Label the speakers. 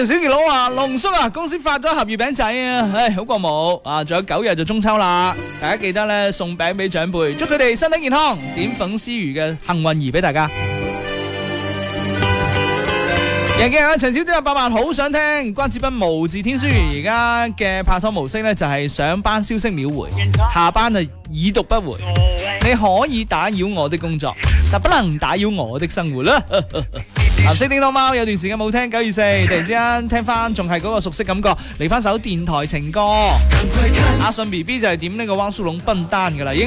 Speaker 1: 條小杰佬話：龍叔啊，公司發咗盒月餅仔啊，唉，好過冇啊！仲有9日就中秋啦，大家記得咧送餅俾長輩，祝佢哋身體健康，點粉絲魚嘅幸運兒俾大家。人嘅啊，陳小姐有8萬，好想聽關智斌無字天書。而家嘅拍拖模式咧就係上班消息秒回，下班就已讀不回。你可以打擾我的工作，但不能打擾我的生活啦。藍色叮當貓有段時間冇聽9月4，突然之間聽翻，仲係嗰個熟悉感覺，嚟翻首電台情歌。阿信 B B 就係點呢個汪蘇泷笨蛋噶啦。